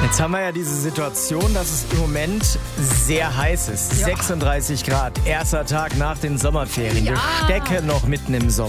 Jetzt haben wir ja diese Situation, dass es im Moment sehr heiß ist. Ja. 36 Grad, erster Tag nach den Sommerferien. Ja. Wir stecken noch mitten im Sommer.